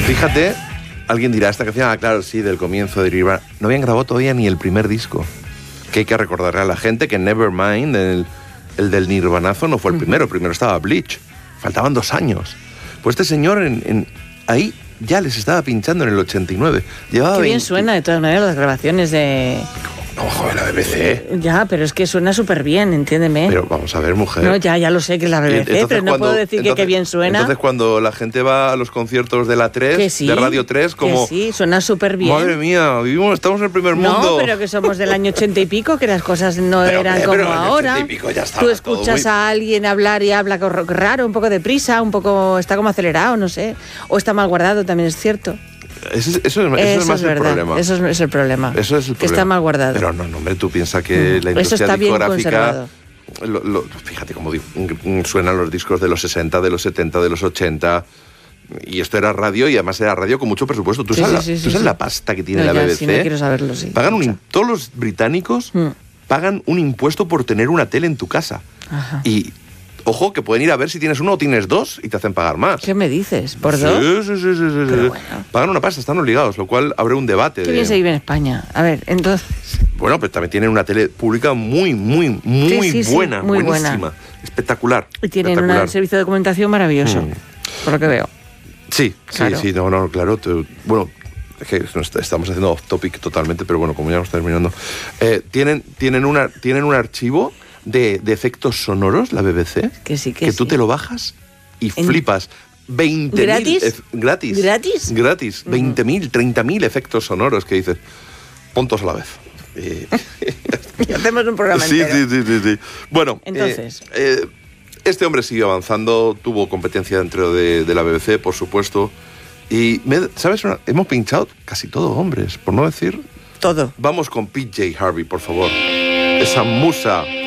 Fíjate, alguien dirá, esta canción, claro, sí, del comienzo de Nirvana. No habían grabado todavía ni el primer disco. Que hay que recordarle a la gente que Nevermind, el del Nirvanazo, no fue el primero. Primero estaba Bleach. Faltaban 2 años. Pues este señor ahí ya les estaba pinchando en el 89. Llevaba Qué bien suena, de todas maneras, las grabaciones de... No, joder, la BBC. Ya, pero es que suena súper bien, entiéndeme. Pero vamos a ver, mujer. No, ya lo sé que es la BBC, pero no puedo decir que qué bien suena. Entonces, cuando la gente va a los conciertos de la 3, sí, de Radio 3, como... Que sí, suena súper bien. Madre mía, estamos en el primer mundo. No, pero que somos del año 80 y pico, que las cosas no eran como ahora. Tú escuchas a alguien hablar y habla raro, un poco deprisa, un poco... Está como acelerado, no sé. O está mal guardado, también es cierto. Eso es más el problema. Eso es el problema. Eso es el problema. Que está mal guardado. Pero no, hombre, tú piensas que la industria discográfica... Fíjate cómo suenan los discos de los 60, de los 70, de los 80... Y esto era radio, y además era radio con mucho presupuesto. ¿Tú sabes la pasta que tiene la BBC? Sí, no quiero saberlo, sí. Todos los británicos pagan un impuesto por tener una tele en tu casa. Ajá. Y... Ojo, que pueden ir a ver si tienes 1 o tienes 2 y te hacen pagar más. ¿Qué me dices? ¿Por 2? Sí. Bueno. Pagan una pasta, están obligados, lo cual abre un debate. Qué bien se vive en España. A ver, entonces... Bueno, pues también tienen una tele pública muy buena, muy buenísima, buena. Espectacular. Y tienen un servicio de documentación maravilloso, por lo que veo. Sí, claro. Sí, no, claro. Bueno, es que estamos haciendo off topic totalmente, pero bueno, como ya estamos terminando. Tienen un archivo de efectos sonoros, la BBC, que tú te lo bajas y flipas. 20.000 gratis. 20.000, 30.000 efectos sonoros que dices, pontos a la vez. Y hacemos un programa entero. Sí. Bueno, entonces... este hombre siguió avanzando, tuvo competencia dentro de la BBC, por supuesto. Y, ¿sabes? Hemos pinchado casi todo hombres, por no decir... Todo. Vamos con PJ Harvey, por favor. Esa musa